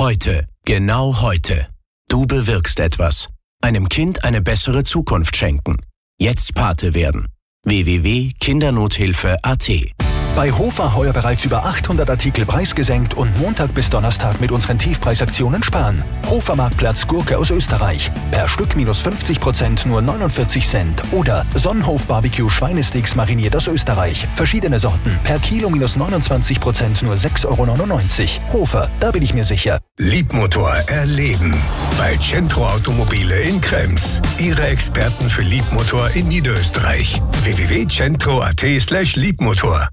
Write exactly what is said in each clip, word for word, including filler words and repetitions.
Heute, genau heute. Du bewirkst etwas. Einem Kind eine bessere Zukunft schenken. Jetzt Pate werden. w w w punkt kindernothilfe punkt a t. Bei Hofer heuer bereits über achthundert Artikel preisgesenkt und Montag bis Donnerstag mit unseren Tiefpreisaktionen sparen. Hofer Marktplatz Gurke aus Österreich. Per Stück minus fünfzig Prozent nur neunundvierzig Cent. Oder Sonnenhof Barbecue Schweinesticks mariniert aus Österreich. Verschiedene Sorten. Per Kilo minus neunundzwanzig Prozent nur sechs Euro neunundneunzig. Hofer, da bin ich mir sicher. Liebmotor erleben. Bei Centro Automobile in Krems. Ihre Experten für Liebmotor in Niederösterreich. w w w punkt centro punkt a t slash Liebmotor.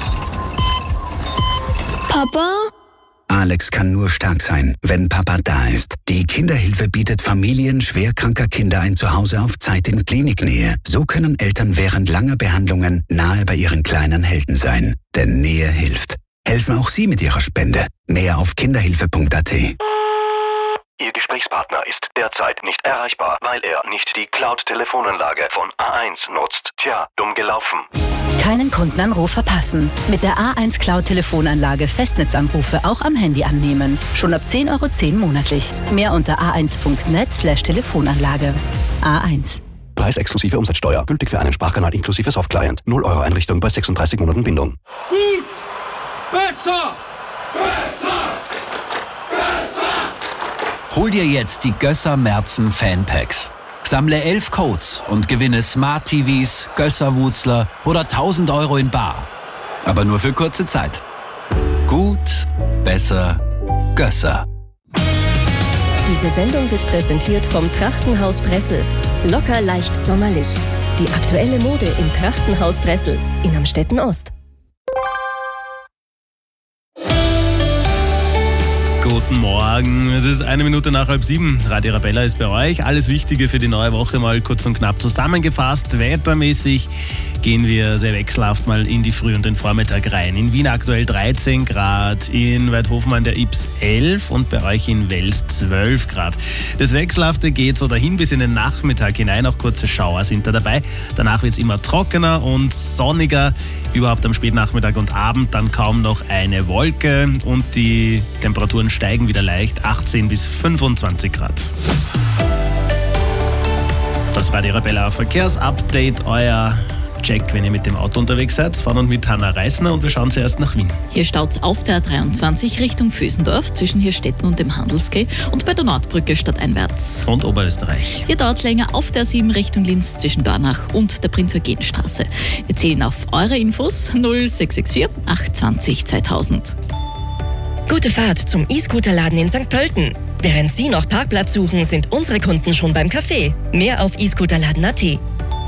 Papa? Alex kann nur stark sein, wenn Papa da ist. Die Kinderhilfe bietet Familien schwerkranker Kinder ein Zuhause auf Zeit in Kliniknähe. So können Eltern während langer Behandlungen nahe bei ihren kleinen Helden sein. Denn Nähe hilft. Helfen auch Sie mit Ihrer Spende. Mehr auf kinderhilfe punkt a t. Ihr Gesprächspartner ist derzeit nicht erreichbar, weil er nicht die Cloud-Telefonanlage von A eins nutzt. Tja, dumm gelaufen. Keinen Kundenanruf verpassen. Mit der A eins Cloud-Telefonanlage Festnetzanrufe auch am Handy annehmen. Schon ab zehn Euro zehn monatlich. Mehr unter a eins punkt net slash Telefonanlage. A eins. Preis exklusive Umsatzsteuer. Gültig für einen Sprachkanal inklusive Softclient. null Euro Einrichtung bei sechsunddreißig Monaten Bindung. Gut! Besser! Besser! Besser! Hol dir jetzt die Gösser Merzen Fanpacks. Sammle elf Codes und gewinne Smart T Vs, Gösser-Wutzler oder tausend Euro in bar. Aber nur für kurze Zeit. Gut, besser, Gösser. Diese Sendung wird präsentiert vom Trachtenhaus Bressel. Locker leicht sommerlich. Die aktuelle Mode im Trachtenhaus Bressel in Amstetten Ost. Guten Morgen, es ist eine Minute nach halb sieben. Radio Arabella ist bei euch. Alles Wichtige für die neue Woche mal kurz und knapp zusammengefasst. Wettermäßig gehen wir sehr wechselhaft mal in die Früh und den Vormittag rein. In Wien aktuell dreizehn Grad, in Weidhofen an der Ybbs elf und bei euch in Wels zwölf Grad. Das Wechselhafte geht so dahin bis in den Nachmittag hinein. Auch kurze Schauer sind da dabei. Danach wird es immer trockener und sonniger. Überhaupt am Spätnachmittag und Abend dann kaum noch eine Wolke und die Temperaturen steigen wieder leicht, achtzehn bis fünfundzwanzig Grad. Das Radio Arabella Verkehrsupdate, euer Check, wenn ihr mit dem Auto unterwegs seid, von und mit Hanna Reisner und wir schauen zuerst nach Wien. Hier staut's auf der A dreiundzwanzig Richtung Vösendorf zwischen Hirstetten und dem Handelsquai und bei der Nordbrücke stadteinwärts. Und Oberösterreich. Hier dauert's länger auf der sieben Richtung Linz zwischen Dornach und der Prinz-Eugen-Straße. Wir zählen auf eure Infos null sechs sechs vier acht zwei null zweitausend. Gute Fahrt zum E-Scooter-Laden in Sankt Pölten. Während Sie noch Parkplatz suchen, sind unsere Kunden schon beim Café. Mehr auf e scooterladen punkt a t.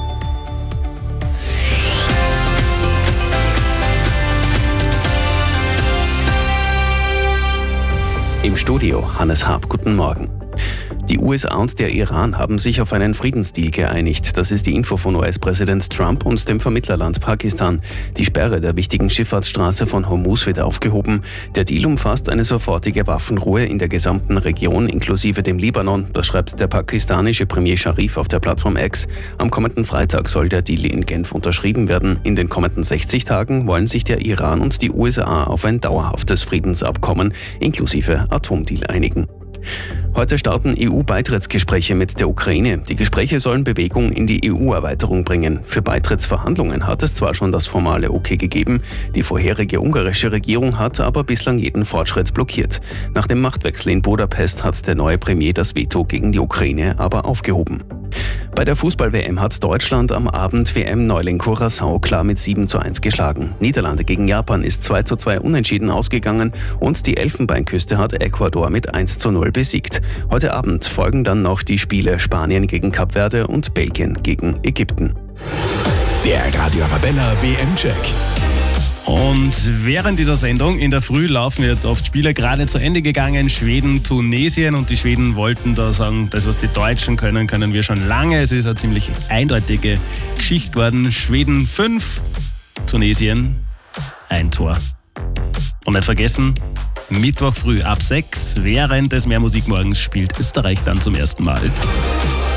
Im Studio Hannes Haab, guten Morgen. Die U S A und der Iran haben sich auf einen Friedensdeal geeinigt. Das ist die Info von U S-Präsident Trump und dem Vermittlerland Pakistan. Die Sperre der wichtigen Schifffahrtsstraße von Hormuz wird aufgehoben. Der Deal umfasst eine sofortige Waffenruhe in der gesamten Region, inklusive dem Libanon. Das schreibt der pakistanische Premier Sharif auf der Plattform X. Am kommenden Freitag soll der Deal in Genf unterschrieben werden. In den kommenden sechzig Tagen wollen sich der Iran und die U S A auf ein dauerhaftes Friedensabkommen inklusive Atomdeal einigen. Heute starten E U-Beitrittsgespräche mit der Ukraine. Die Gespräche sollen Bewegung in die E U-Erweiterung bringen. Für Beitrittsverhandlungen hat es zwar schon das formale Okay gegeben, die vorherige ungarische Regierung hat aber bislang jeden Fortschritt blockiert. Nach dem Machtwechsel in Budapest hat der neue Premier das Veto gegen die Ukraine aber aufgehoben. Bei der Fußball-W M hat Deutschland am Abend W M-Neuling Curaçao klar mit sieben zu eins geschlagen. Niederlande gegen Japan ist zwei zu zwei unentschieden ausgegangen und die Elfenbeinküste hat Ecuador mit eins zu null besiegt. Heute Abend folgen dann noch die Spiele Spanien gegen Kap Verde und Belgien gegen Ägypten. Der Radio Arabella W M-Check. Und während dieser Sendung in der Früh laufen jetzt oft Spiele gerade zu Ende gegangen. Schweden, Tunesien und die Schweden wollten da sagen, das was die Deutschen können, können wir schon lange. Es ist eine ziemlich eindeutige Geschichte geworden. Schweden fünf, Tunesien ein Tor. Und nicht vergessen, Mittwoch früh ab sechs während des Mehrmusikmorgens spielt Österreich dann zum ersten Mal.